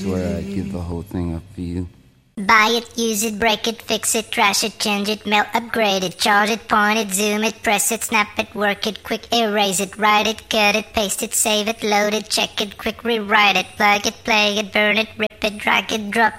swear I'd give the whole thing up for you. Buy it, use it, break it, fix it, trash it, change it, melt, upgrade it, charge it, point it, zoom it, press it, snap it, work it, quick erase it, write it, cut it, paste it, save it, load it, check it, quick rewrite it, plug it, play it, burn it, rip it, drag it, drop